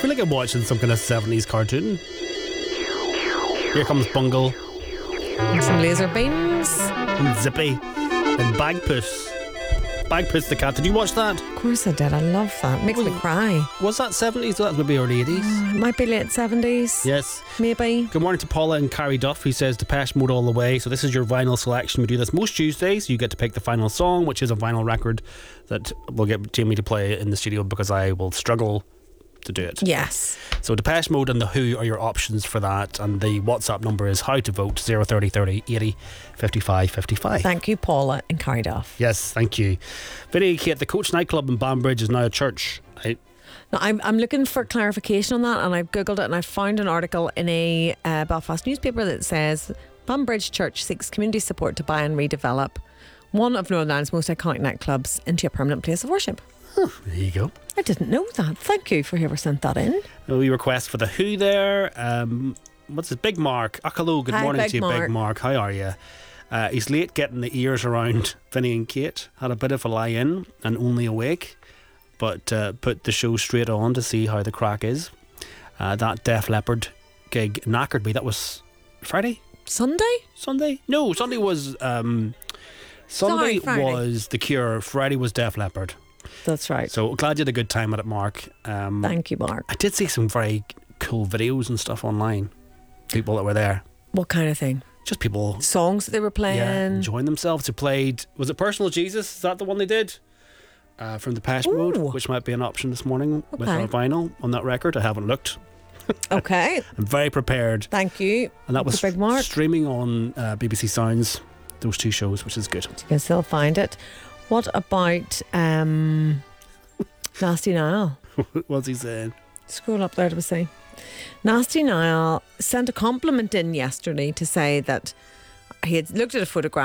feel like I'm watching some kind of 70s cartoon. Here comes Bungle And some laser beams. and Zippy and Bagpuss. Bagpuss the cat. Did you watch that? Of course I did. I love that. Makes me cry. Was that 70s? That was maybe early 80s. It might be late 70s. Yes. Maybe. Good morning to Paula and Carrie Duff, who says Depeche Mode all the way. So this is your vinyl selection. We do this most Tuesdays. You get to pick the final song, which is a vinyl record that we'll get Jamie to play in the studio because I will struggle to do it. Yes. So Depeche Mode and The Who are your options for that, and the WhatsApp number is how to vote 030 30 80 55 55. Thank you, Paula and Carrie Duff. Yes, thank you. Vinny Kate, the Coach nightclub in Banbridge is now a church. Now, I'm looking for clarification on that, and I've googled it, and I found an article in a Belfast newspaper that says Banbridge Church seeks community support to buy and redevelop one of Northern Ireland's most iconic nightclubs into a permanent place of worship. There you go. I didn't know that. Thank you for whoever sent that in. We request for The Who there. What's his Big Mark? Hello, good Hi, morning Big to you, Mark. Big Mark. How are you? He's late getting the ears around Vinny and Kate. Had a bit of a lie-in and only awake, but put the show straight on to see how the crack is. That Def Leppard gig knackered me. That was Friday? Sunday? No, Sunday was... Sunday Friday. was The Cure. Friday was Def Leppard. That's right. So glad you had a good time at it, Mark. Thank you, Mark. I did see some very cool videos and stuff online. People that were there. What kind of thing? Just people, Songs that they were playing? enjoying themselves. Who played, was it Personal Jesus? Is that the one they did? From Depeche Mode, Ooh. which might be an option this morning with Okay. our vinyl on that record. I haven't looked. Okay. I'm very prepared. Thank you. And that was Big Mark. streaming on BBC Sounds, those two shows, which is good. You can still find it. What about Nasty Nile? What's he saying? Scroll up there to see. Nasty Nile sent a compliment in yesterday to say that he had looked at a photograph